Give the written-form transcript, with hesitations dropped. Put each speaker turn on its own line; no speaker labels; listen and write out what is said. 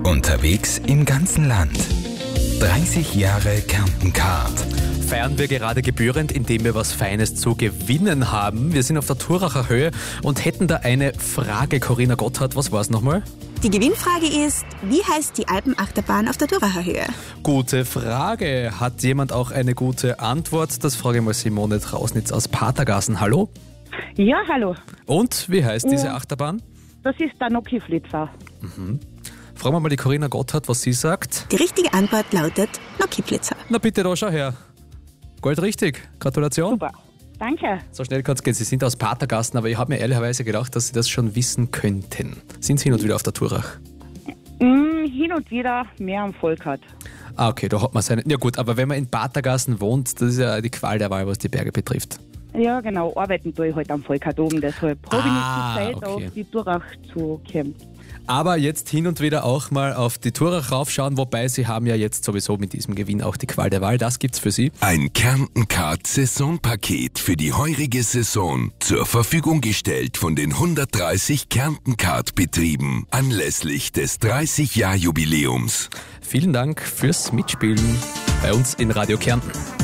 Unterwegs im ganzen Land. 30 Jahre Kärnten-Card.
Feiern wir gerade gebührend, indem wir was Feines zu gewinnen haben. Wir sind auf der Thuracher Höhe und hätten da eine Frage. Corinna Gotthard, was war es nochmal?
Die Gewinnfrage ist, wie heißt die Alpenachterbahn auf der Thuracher Höhe?
Gute Frage. Hat jemand auch eine gute Antwort? Das frage ich mal Simone Trausnitz aus Patergassen. Hallo?
Ja, hallo.
Und, wie heißt diese Achterbahn?
Das ist der Noki-Flitzer.
Fragen wir mal die Corinna Gotthard, was sie sagt.
Die richtige Antwort lautet Noki-Flitzer.
Na bitte, da schau her. Goldrichtig. Gratulation.
Super. Danke.
So schnell kann es gehen. Sie sind aus Patergassen, aber ich habe mir ehrlicherweise gedacht, dass Sie das schon wissen könnten. Sind Sie hin und wieder auf der Thurach?
Hin und wieder mehr am Volkert.
Ah, okay, da hat man seine... Ja gut, aber wenn man in Patergassen wohnt, das ist ja die Qual der Wahl, was die Berge betrifft.
Ja, genau. Arbeiten tue ich halt am Volkert oben. Deshalb habe ich nicht die Zeit,
okay.
auf die Thurach zu kommen.
Aber jetzt hin und wieder auch mal auf die Thurach raufschauen, wobei Sie haben ja jetzt sowieso mit diesem Gewinn auch die Qual der Wahl. Das gibt's für Sie.
Ein Kärnten-Card-Saisonpaket für die heurige Saison. Zur Verfügung gestellt von den 130 Kärnten-Card-Betrieben anlässlich des 30-Jahr-Jubiläums.
Vielen Dank fürs Mitspielen bei uns in Radio Kärnten.